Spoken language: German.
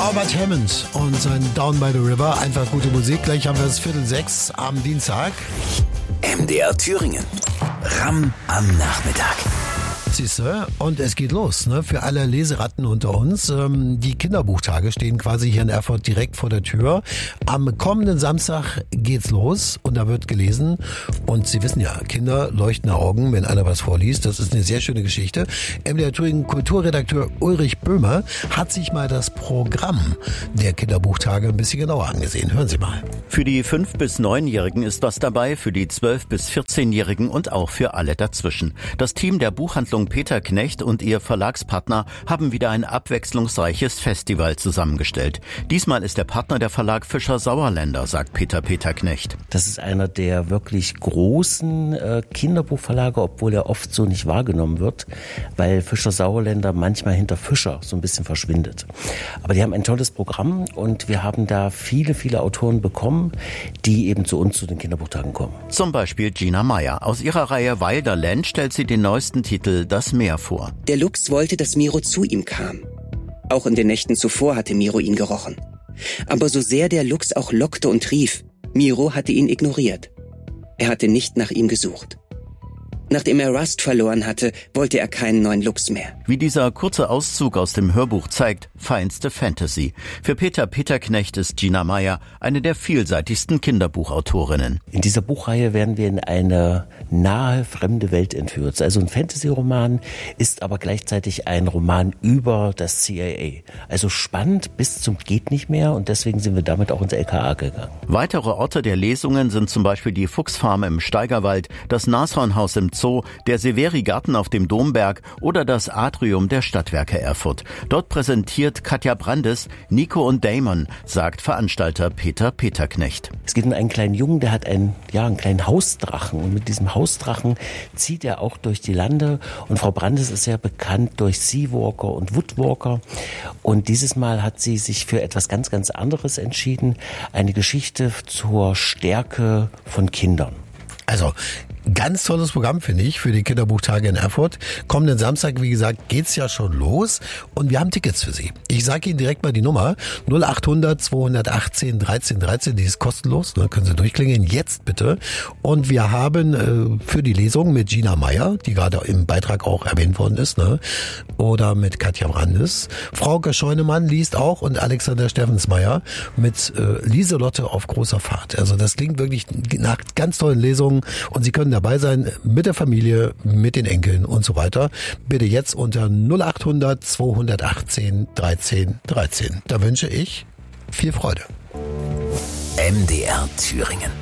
Albert Hammond und sein Down by the River. Einfach gute Musik. Gleich haben wir es 5:45 am Dienstag. MDR Thüringen. Ram am Nachmittag. Siehste, und es geht los, ne? Für alle Leseratten unter uns. Die Kinderbuchtage stehen quasi hier in Erfurt direkt vor der Tür. Am kommenden Samstag geht's los und da wird gelesen. Und Sie wissen ja, Kinder leuchtende Augen, wenn einer was vorliest. Das ist eine sehr schöne Geschichte. MDR Thüringen Kulturredakteur Ulrich Böhmer hat sich mal das Programm der Kinderbuchtage ein bisschen genauer angesehen. Hören Sie mal. Für die 5- bis 9-Jährigen ist was dabei, für die 12- bis 14-Jährigen und auch für alle dazwischen. Das Team der Buchhandlung Peter Knecht und ihr Verlagspartner haben wieder ein abwechslungsreiches Festival zusammengestellt. Diesmal ist der Partner der Verlag Fischer Sauerländer, sagt Peter Knecht. Das ist einer der wirklich großen Kinderbuchverlage, obwohl er oft so nicht wahrgenommen wird, weil Fischer Sauerländer manchmal hinter Fischer so ein bisschen verschwindet. Aber die haben ein tolles Programm und wir haben da viele, viele Autoren bekommen, die eben zu uns zu den Kinderbuchtagen kommen. Zum Beispiel Gina Meyer. Aus ihrer Reihe Wilderland stellt sie den neuesten Titel Das Meer vor. Der Luchs wollte, dass Miro zu ihm kam. Auch in den Nächten zuvor hatte Miro ihn gerochen. Aber so sehr der Luchs auch lockte und rief, Miro hatte ihn ignoriert. Er hatte nicht nach ihm gesucht. Nachdem er Rust verloren hatte, wollte er keinen neuen Luchs mehr. Wie dieser kurze Auszug aus dem Hörbuch zeigt, feinste Fantasy. Für Peter Knecht ist Gina Meyer eine der vielseitigsten Kinderbuchautorinnen. In dieser Buchreihe werden wir in eine nahe, fremde Welt entführt. Also ein Fantasy-Roman ist aber gleichzeitig ein Roman über das CIA. Also spannend bis zum geht nicht mehr und deswegen sind wir damit auch ins LKA gegangen. Weitere Orte der Lesungen sind zum Beispiel die Fuchsfarm im Steigerwald, das Nashornhaus im Zoo, der Severi-Garten auf dem Domberg oder das Atrium der Stadtwerke Erfurt. Dort präsentiert Katja Brandes Nico und Damon, sagt Veranstalter Peter Knecht. Es geht um einen kleinen Jungen, der hat einen kleinen Hausdrachen und mit diesem Hausdrachen zieht er auch durch die Lande und Frau Brandes ist ja bekannt durch Seawalker und Woodwalker und dieses Mal hat sie sich für etwas ganz, ganz anderes entschieden, eine Geschichte zur Stärke von Kindern. Also, ganz tolles Programm, finde ich, für die Kinderbuchtage in Erfurt. Kommenden Samstag, wie gesagt, geht's ja schon los und wir haben Tickets für Sie. Ich sage Ihnen direkt mal die Nummer 0800 218 13 13, die ist kostenlos, ne, können Sie durchklingeln, jetzt bitte. Und wir haben für die Lesung mit Gina Meyer, die gerade im Beitrag auch erwähnt worden ist, ne, oder mit Katja Brandes. Frauke Scheunemann liest auch und Alexander Steffensmeier mit Lieselotte auf großer Fahrt. Also das klingt wirklich nach ganz tollen Lesungen und Sie können dabei sein mit der Familie, mit den Enkeln und so weiter. Bitte jetzt unter 0800 218 13 13. Da wünsche ich viel Freude. MDR Thüringen.